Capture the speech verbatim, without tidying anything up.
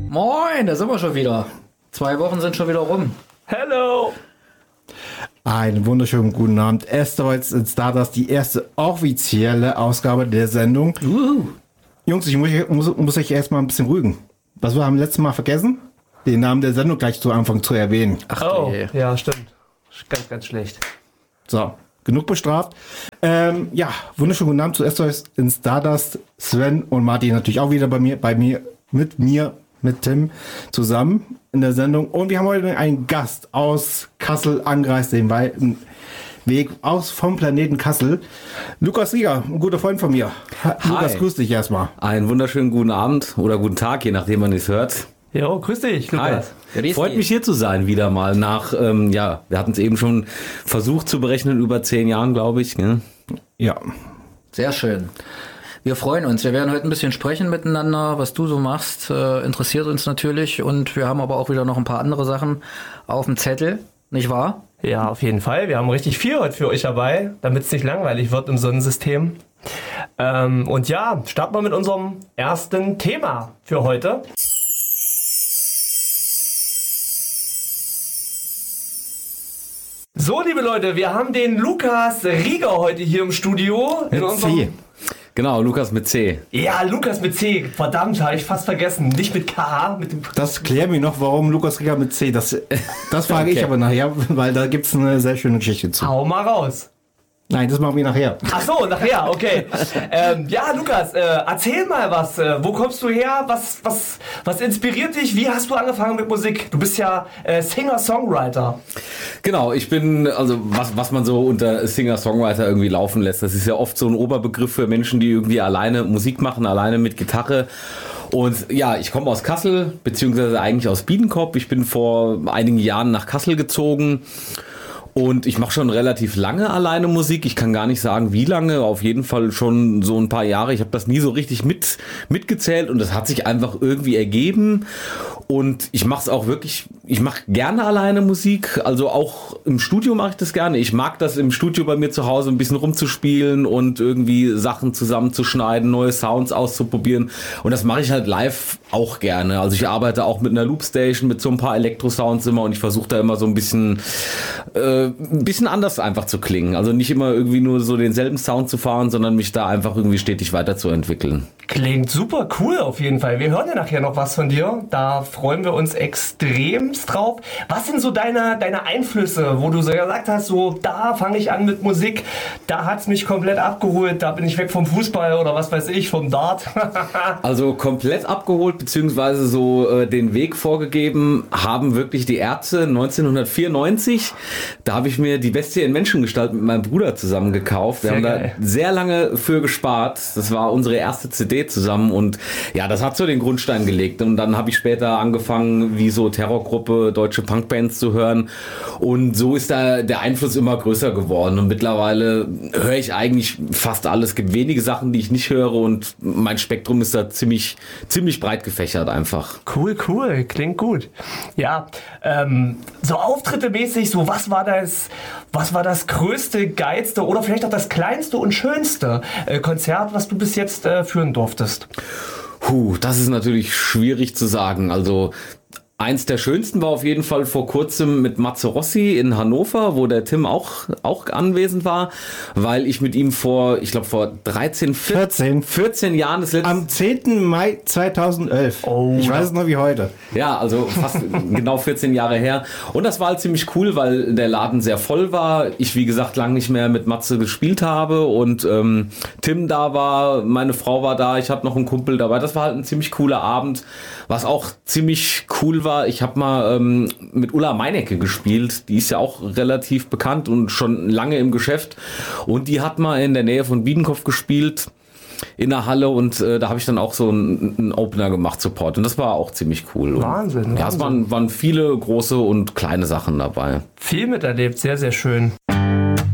Moin, da sind wir schon wieder. Zwei Wochen sind schon wieder rum. Hello! Einen wunderschönen guten Abend. Erstmals in Stardust die erste offizielle Ausgabe der Sendung. Uh. Jungs, ich muss, muss, muss euch erstmal ein bisschen rügen. Was wir haben letztes Mal vergessen? Den Namen der Sendung gleich zu Anfang zu erwähnen. Ach, oh, ey. Ja, stimmt. Ganz, ganz schlecht. So, genug bestraft. Ähm, ja, wunderschönen guten Abend zu erstmals in Stardust. Sven und Martin natürlich auch wieder bei mir, bei mir, mit mir, mit Tim zusammen in der Sendung. Und wir haben heute einen Gast aus Kassel angereist, den weiten Weg aus vom Planeten Kassel. Lukas Rieger, ein guter Freund von mir. Hi. Lukas, grüß dich erstmal. Einen wunderschönen guten Abend oder guten Tag, je nachdem man es hört. Jo, grüß dich, Lukas. Hi. Freut mich hier zu sein, wieder mal nach, ähm, ja, wir hatten es eben schon versucht zu berechnen, über zehn Jahren, glaube ich. Ne? Ja. Sehr schön. Wir freuen uns. Wir werden heute ein bisschen sprechen miteinander, was du so machst. Äh, interessiert uns natürlich. Und wir haben aber auch wieder noch ein paar andere Sachen auf dem Zettel. Nicht wahr? Ja, auf jeden Fall. Wir haben richtig viel heute für euch dabei, damit es nicht langweilig wird im Sonnensystem. Ähm, und ja, starten wir mit unserem ersten Thema für heute. So, liebe Leute, wir haben den Lukas Rieger heute hier im Studio. Mit in unserem C. Genau, Lukas mit C. Ja, Lukas mit C. Verdammt, habe ich fast vergessen. Nicht mit K, mit dem... Das klärt mir noch, warum Lukas Rieger mit C. Das, das frage Okay. ich aber nachher, weil da gibt es eine sehr schöne Geschichte zu. Hau mal raus. Nein, das machen wir nachher. Ach so, nachher, okay. ähm, ja, Lukas, äh, erzähl mal was. Äh, wo kommst du her? Was, was, was inspiriert dich? Wie hast du angefangen mit Musik? Du bist ja äh, Singer-Songwriter. Genau, ich bin, also was, was man so unter Singer-Songwriter irgendwie laufen lässt, das ist ja oft so ein Oberbegriff für Menschen, die irgendwie alleine Musik machen, alleine mit Gitarre. Und ja, ich komme aus Kassel, beziehungsweise eigentlich aus Biedenkopf. Ich bin vor einigen Jahren nach Kassel gezogen. Und ich mache schon relativ lange alleine Musik. Ich kann gar nicht sagen, wie lange. Auf jeden Fall schon so ein paar Jahre. Ich habe das nie so richtig mit mitgezählt und das hat sich einfach irgendwie ergeben. Und ich mache es auch wirklich, ich mache gerne alleine Musik. Also auch im Studio mache ich das gerne. Ich mag das im Studio bei mir zu Hause ein bisschen rumzuspielen und irgendwie Sachen zusammenzuschneiden, neue Sounds auszuprobieren. Und das mache ich halt live auch gerne. Also ich arbeite auch mit einer Loopstation, mit so ein paar Elektro-Sounds immer und ich versuche da immer so ein bisschen... Äh, ein bisschen anders einfach zu klingen. Also nicht immer irgendwie nur so denselben Sound zu fahren, sondern mich da einfach irgendwie stetig weiterzuentwickeln. Klingt super cool auf jeden Fall. Wir hören ja nachher noch was von dir. Da freuen wir uns extremst drauf. Was sind so deine, deine Einflüsse, wo du so gesagt hast, so da fange ich an mit Musik, da hat's mich komplett abgeholt, da bin ich weg vom Fußball oder was weiß ich, vom Dart. Also komplett abgeholt, beziehungsweise so äh, den Weg vorgegeben haben wirklich die Ärzte neunzehnhundertvierundneunzig. Da habe ich mir die Bestie in Menschengestalt mit meinem Bruder zusammen gekauft. Wir Sehr haben geil. da sehr lange für gespart. Das war unsere erste C D zusammen und ja, das hat so den Grundstein gelegt. Und dann habe ich später angefangen, wie so Terrorgruppe, deutsche Punkbands zu hören. Und so ist da der Einfluss immer größer geworden. Und mittlerweile höre ich eigentlich fast alles. Es gibt wenige Sachen, die ich nicht höre und mein Spektrum ist da ziemlich, ziemlich breit gefächert einfach. Cool, cool, klingt gut. Ja, ähm, so Auftritte-mäßig, so was war das, was war das größte, geilste oder vielleicht auch das kleinste und schönste äh, Konzert, was du bis jetzt äh, führen durftest? Puh, das ist natürlich schwierig zu sagen. Also eins der schönsten war auf jeden Fall vor kurzem mit Matze Rossi in Hannover, wo der Tim auch, auch anwesend war, weil ich mit ihm vor, ich glaube vor dreizehn, vierzehn. vierzehn Jahren das letzte... Am zehnten Mai zweitausendelf. Oh. Ich weiß es noch wie heute. Ja, also fast genau vierzehn Jahre her. Und das war halt ziemlich cool, weil der Laden sehr voll war. Ich, wie gesagt, lange nicht mehr mit Matze gespielt habe und ähm, Tim da war, meine Frau war da, ich hatte noch einen Kumpel dabei. Das war halt ein ziemlich cooler Abend. Was auch ziemlich cool war, ich habe mal ähm, mit Ulla Meinecke gespielt. Die ist ja auch relativ bekannt und schon lange im Geschäft. Und die hat mal in der Nähe von Biedenkopf gespielt. In der Halle und äh, da habe ich dann auch so einen, einen Opener gemacht, Support und das war auch ziemlich cool. Und Wahnsinn, ja, es Wahnsinn. waren, waren viele große und kleine Sachen dabei. Viel miterlebt, sehr, sehr schön.